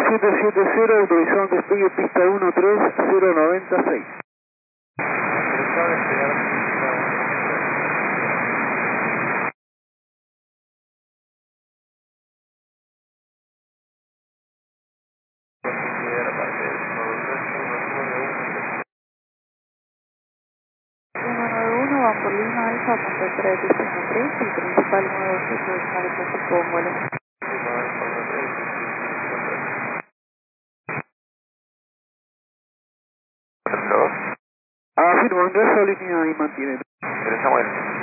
770, autorizado un despegue pista 13096. Bajo Lima Alfa, Punta 3, destino 3, el principal nuevo sitio de mar tráfico en vuelo. Afirmo, ingreso a línea y mantiene. Samuel.